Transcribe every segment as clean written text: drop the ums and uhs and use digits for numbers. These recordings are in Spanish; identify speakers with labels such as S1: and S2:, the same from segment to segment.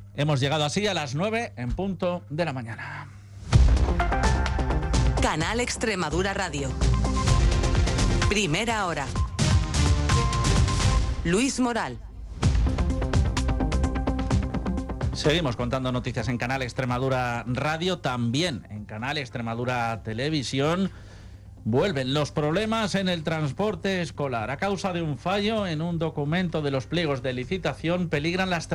S1: Hemos llegado así a las 9 en punto de la mañana.
S2: Canal Extremadura Radio. Primera hora. Luis Moral.
S1: Seguimos contando noticias en Canal Extremadura Radio, también en Canal Extremadura Televisión. Vuelven los problemas en el transporte escolar. A causa de un fallo en un documento de los pliegos de licitación, peligran las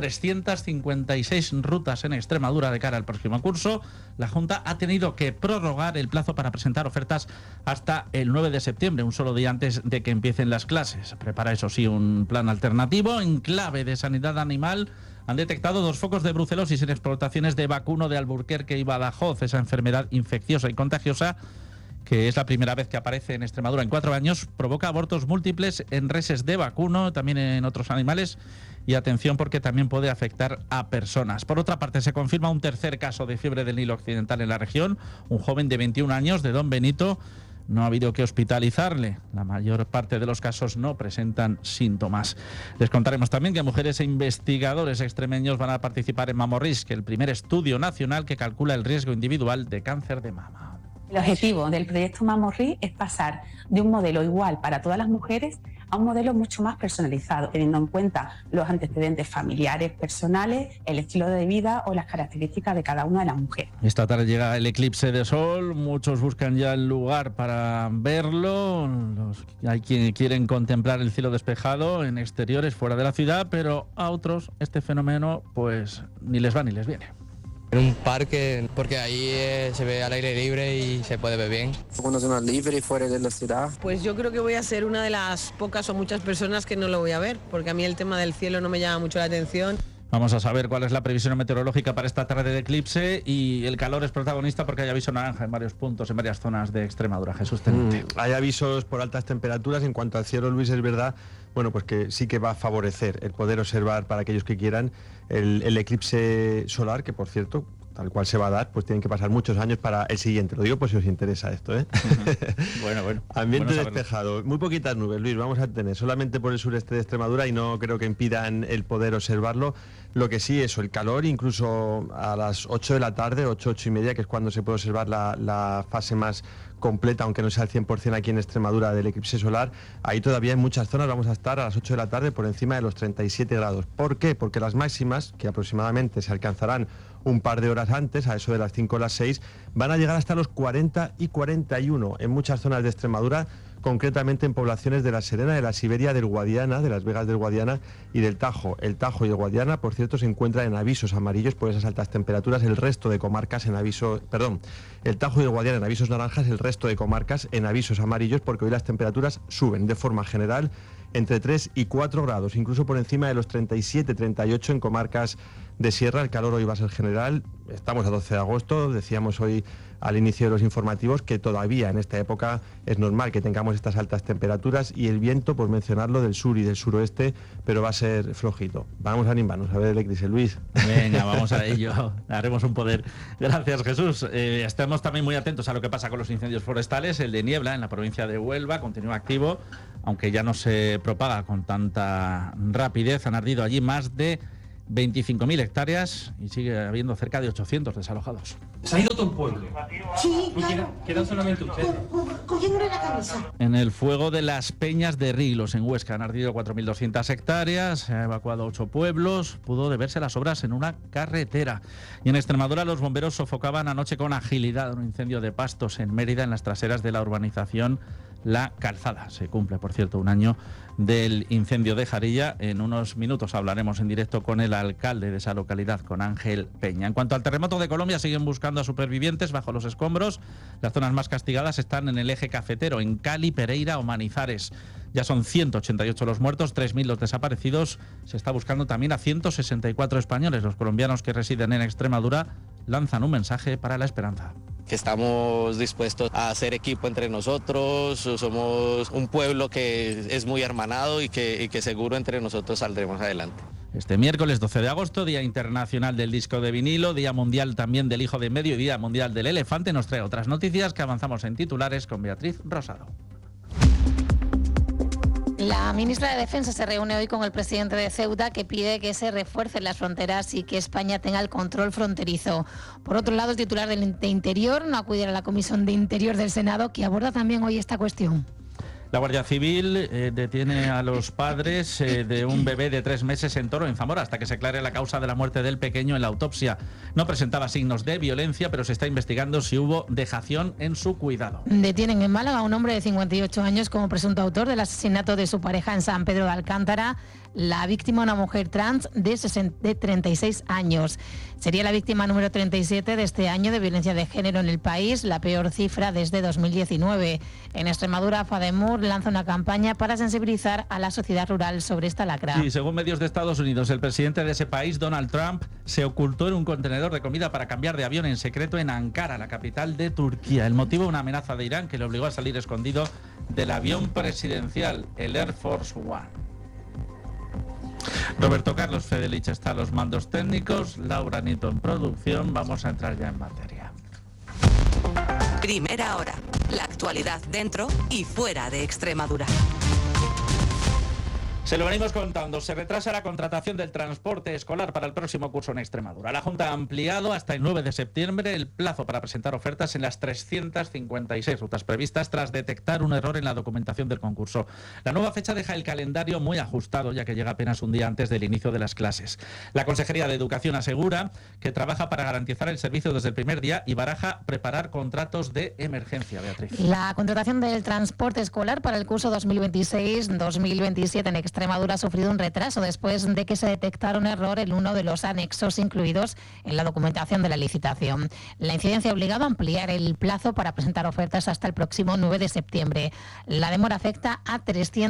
S1: 356 rutas en Extremadura de cara al próximo curso. La Junta ha tenido que prorrogar el plazo para presentar ofertas hasta el 9 de septiembre, un solo día antes de que empiecen las clases. Prepara, eso sí, un plan alternativo. En clave de sanidad animal, han detectado 2 focos de brucelosis en explotaciones de vacuno de Alburquerque y Badajoz. Esa enfermedad infecciosa y contagiosa, que es la primera vez que aparece en Extremadura en 4 años, provoca abortos múltiples en reses de vacuno, también en otros animales, y atención porque también puede afectar a personas. Por otra parte, se confirma un tercer caso de fiebre del Nilo Occidental en la región. Un joven de 21 años de Don Benito. No ha habido que hospitalizarle. La mayor parte de los casos no presentan síntomas. Les contaremos también que mujeres e investigadores extremeños van a participar en MamorRisk, el primer estudio nacional que calcula el riesgo individual de cáncer de mama.
S3: El objetivo del proyecto MamorRisk es pasar de un modelo igual para todas las mujeres a un modelo mucho más personalizado, teniendo en cuenta los antecedentes familiares, personales, el estilo de vida o las características de cada una de las mujeres.
S1: Esta tarde llega el eclipse de sol, muchos buscan ya el lugar para verlo. Hay quienes quieren contemplar el cielo despejado en exteriores fuera de la ciudad, pero a otros este fenómeno pues ni les va ni les viene.
S4: En un parque, porque ahí se ve al aire libre y se puede ver bien.
S5: Una zona libre y fuera de la ciudad.
S6: Pues yo creo que voy a ser una de las pocas o muchas personas que no lo voy a ver, porque a mí el tema del cielo no me llama mucho la atención.
S1: Vamos a saber cuál es la previsión meteorológica para esta tarde de eclipse, y el calor es protagonista porque hay aviso naranja en varios puntos, en varias zonas de Extremadura. Jesús Teniente.
S7: Hay avisos por altas temperaturas. En cuanto al cielo, Luis, es verdad, bueno, pues que sí que va a favorecer el poder observar para aquellos que quieran el eclipse solar, que por cierto, tal cual se va a dar, pues tienen que pasar muchos años para el siguiente. Lo digo pues si os interesa esto, ¿eh?
S1: Bueno.
S7: Ambiente
S1: bueno
S7: despejado, muy poquitas nubes, Luis, vamos a tener solamente por el sureste de Extremadura, y no creo que impidan el poder observarlo. Lo que sí, eso, el calor, incluso a las 8 de la tarde, 8 y media, que es cuando se puede observar la fase más completa, aunque no sea al 100% aquí en Extremadura, del eclipse solar. Ahí todavía en muchas zonas vamos a estar a las 8 de la tarde por encima de los 37 grados. ¿Por qué? Porque las máximas, que aproximadamente se alcanzarán un par de horas antes, a eso de las 5 o las 6, van a llegar hasta los 40 y 41 en muchas zonas de Extremadura, concretamente en poblaciones de La Serena, de la Siberia, del Guadiana, de las Vegas del Guadiana y del Tajo. El Tajo y el Guadiana, por cierto, se encuentran en avisos amarillos por esas altas temperaturas. El resto de comarcas en aviso, el Tajo y el Guadiana en avisos naranjas, el resto de comarcas en avisos amarillos, porque hoy las temperaturas suben de forma general entre 3 y 4 grados, incluso por encima de los 37, 38 en comarcas de sierra. El calor hoy va a ser general. Estamos a 12 de agosto, decíamos hoy al inicio de los informativos que todavía en esta época es normal que tengamos estas altas temperaturas, y el viento, por mencionarlo, del sur y del suroeste, pero va a ser flojito. Vamos a animarnos a ver el eclipse, Luis.
S1: Venga, vamos a ello, haremos un poder. Gracias, Jesús. Estamos también muy atentos a lo que pasa con los incendios forestales. El de Niebla, en la provincia de Huelva, continúa activo, aunque ya no se propaga con tanta rapidez. Han ardido allí más de 25.000 hectáreas y sigue habiendo cerca de 800 desalojados.
S8: ¿Se ha ido todo el pueblo?
S9: Sí, claro.
S8: Quedan solamente ustedes.
S9: Cogiéndole la camisa.
S1: En el fuego de las Peñas de Riglos, en Huesca, han ardido 4.200 hectáreas, se ha evacuado 8 pueblos, pudo deberse las obras en una carretera. Y en Extremadura, los bomberos sofocaban anoche con agilidad un incendio de pastos en Mérida, en las traseras de la urbanización La Calzada. Se cumple, por cierto, un año del incendio de Jarilla. En unos minutos hablaremos en directo con el alcalde de esa localidad, con Ángel Peña. En cuanto al terremoto de Colombia, siguen buscando a supervivientes bajo los escombros. Las zonas más castigadas están en el eje cafetero, en Cali, Pereira o Manizares. Ya son 188 los muertos, 3.000 los desaparecidos. Se está buscando también a 164 españoles. Los colombianos que residen en Extremadura lanzan un mensaje para la esperanza.
S4: Que estamos dispuestos a hacer equipo entre nosotros, somos un pueblo que es muy hermanado y que seguro entre nosotros saldremos adelante.
S1: Este miércoles 12 de agosto, Día Internacional del Disco de Vinilo, Día Mundial también del Hijo de Medio y Día Mundial del Elefante, nos trae otras noticias que avanzamos en titulares con Beatriz Rosado.
S10: La ministra de Defensa se reúne hoy con el presidente de Ceuta, que pide que se refuercen las fronteras y que España tenga el control fronterizo. Por otro lado, el titular de Interior no acudirá a la Comisión de Interior del Senado, que aborda también hoy esta cuestión.
S1: La Guardia Civil detiene a los padres de un bebé de 3 meses en Toro, en Zamora, hasta que se aclare la causa de la muerte del pequeño en la autopsia. No presentaba signos de violencia, pero se está investigando si hubo dejación en su cuidado.
S10: Detienen en Málaga a un hombre de 58 años como presunto autor del asesinato de su pareja en San Pedro de Alcántara. La víctima, una mujer trans de 36 años. Sería la víctima número 37 de este año de violencia de género en el país, la peor cifra desde 2019. En Extremadura, FADEMUR lanza una campaña para sensibilizar a la sociedad rural sobre esta lacra.
S1: Y según medios de Estados Unidos, el presidente de ese país, Donald Trump, se ocultó en un contenedor de comida para cambiar de avión en secreto en Ankara, la capital de Turquía. El motivo, una amenaza de Irán que le obligó a salir escondido del avión presidencial, el Air Force One. Roberto Carlos Fedelich está a los mandos técnicos, Laura Nito en producción. Vamos a entrar ya en materia.
S2: Primera hora. La actualidad dentro y fuera de Extremadura.
S1: Se lo venimos contando. Se retrasa la contratación del transporte escolar para el próximo curso en Extremadura. La Junta ha ampliado hasta el 9 de septiembre el plazo para presentar ofertas en las 356 rutas previstas tras detectar un error en la documentación del concurso. La nueva fecha deja el calendario muy ajustado, ya que llega apenas un día antes del inicio de las clases. La Consejería de Educación asegura que trabaja para garantizar el servicio desde el primer día y baraja preparar contratos de emergencia. Beatriz.
S10: La contratación del transporte escolar para el curso 2026-2027 en Extremadura ha sufrido un retraso después de que se detectara un error en uno de los anexos incluidos en la documentación de la licitación. La incidencia ha obligado a ampliar el plazo para presentar ofertas hasta el próximo 9 de septiembre. La demora afecta a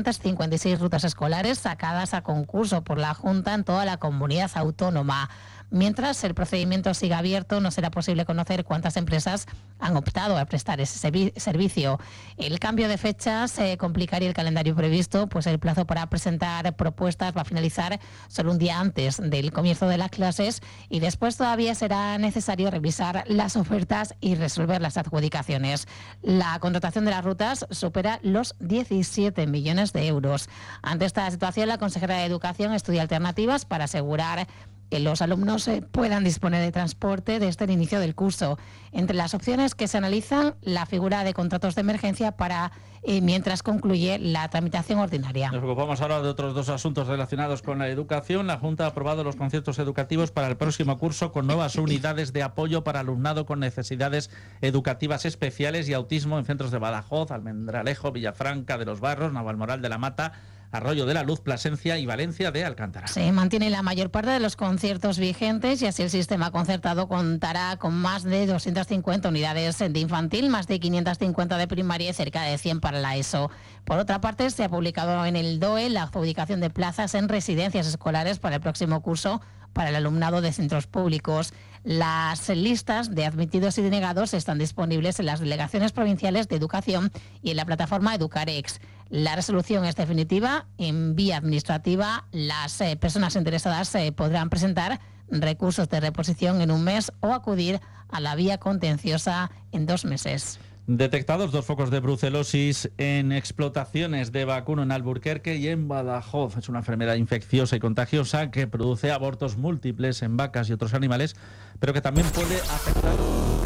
S10: 356 rutas escolares sacadas a concurso por la Junta en toda la comunidad autónoma. Mientras el procedimiento siga abierto, no será posible conocer cuántas empresas han optado a prestar ese servicio. El cambio de fechas complicaría el calendario previsto, pues el plazo para presentar propuestas va a finalizar solo un día antes del comienzo de las clases y después todavía será necesario revisar las ofertas y resolver las adjudicaciones. La contratación de las rutas supera los 17 millones de euros. Ante esta situación, la consejera de Educación estudia alternativas para asegurar que los alumnos puedan disponer de transporte desde el inicio del curso. Entre las opciones que se analizan, la figura de contratos de emergencia para mientras concluye la tramitación ordinaria.
S1: Nos ocupamos ahora de otros dos asuntos relacionados con la educación. La Junta ha aprobado los conciertos educativos para el próximo curso con nuevas unidades de apoyo para alumnado con necesidades educativas especiales y autismo en centros de Badajoz, Almendralejo, Villafranca de los Barros, Navalmoral de la Mata, Arroyo de la Luz, Plasencia y Valencia de Alcántara.
S10: Se mantiene la mayor parte de los conciertos vigentes y así el sistema concertado contará con más de 250 unidades de infantil, más de 550 de primaria y cerca de 100 para la ESO. Por otra parte, se ha publicado en el DOE la adjudicación de plazas en residencias escolares para el próximo curso para el alumnado de centros públicos. Las listas de admitidos y denegados están disponibles en las delegaciones provinciales de educación y en la plataforma Educarex. La resolución es definitiva. En vía administrativa, las personas interesadas podrán presentar recursos de reposición en un mes o acudir a la vía contenciosa en 2 meses.
S1: Detectados 2 focos de brucelosis en explotaciones de vacuno en Alburquerque y en Badajoz. Es una enfermedad infecciosa y contagiosa que produce abortos múltiples en vacas y otros animales, pero que también puede afectar.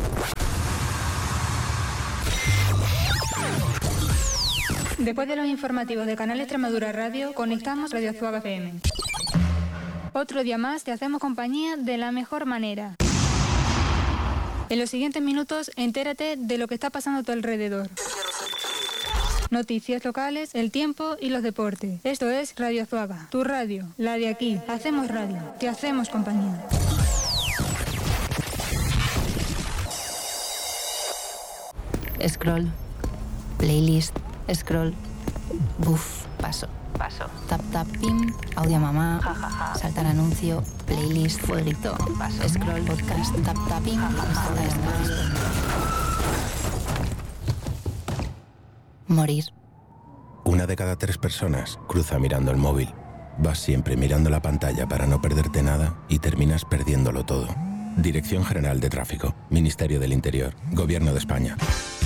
S11: Después de los informativos de Canal Extremadura Radio, conectamos Radio Zuaga FM. Otro día más te hacemos compañía de la mejor manera. En los siguientes minutos, entérate de lo que está pasando a tu alrededor. Noticias locales, el tiempo y los deportes. Esto es Radio Zuaga, tu radio, la de aquí. Hacemos radio, te hacemos compañía.
S12: Scroll, playlist, scroll, buf, paso. Tap tap pim, audio mamá, saltar anuncio, playlist, fueguito, scroll, podcast, tap tap pim, morir.
S13: 1 de cada 3 personas cruza mirando el móvil. Vas siempre mirando la pantalla para no perderte nada y terminas perdiéndolo todo. Dirección General de Tráfico, Ministerio del Interior, Gobierno de España.